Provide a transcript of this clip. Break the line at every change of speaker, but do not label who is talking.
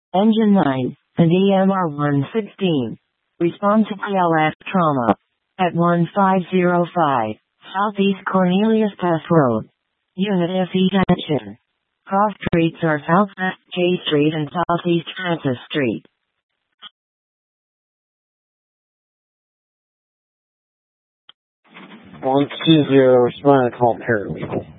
Engine 9, and EMR 116. Response to PLF trauma. At 1505, Southeast Cornelius Pass Road. Unit FE Attention. Cross streets are Southwest J Street and Southeast Francis Street.
120, respond to call paralegal.